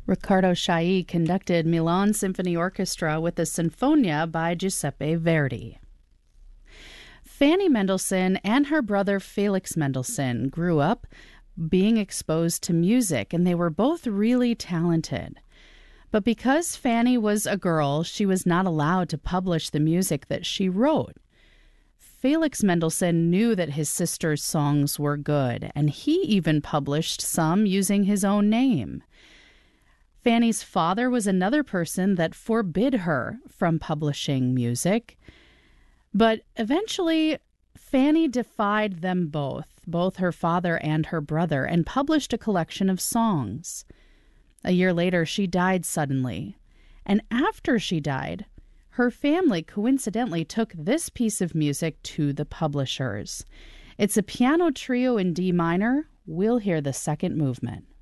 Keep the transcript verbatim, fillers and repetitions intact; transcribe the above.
Riccardo Chailly conducted Milan Symphony Orchestra with the Sinfonia by Giuseppe Verdi. Fanny Mendelssohn and her brother Felix Mendelssohn grew up being exposed to music, and they were both really talented. But because Fanny was a girl, she was not allowed to publish the music that she wrote. Felix Mendelssohn knew that his sister's songs were good, and he even published some using his own name. Fanny's father was another person that forbid her from publishing music. But eventually, Fanny defied them both, both her father and her brother, and published a collection of songs. A year later, she died suddenly. And after she died, her family coincidentally took this piece of music to the publishers. It's a piano trio in D minor. We'll hear the second movement.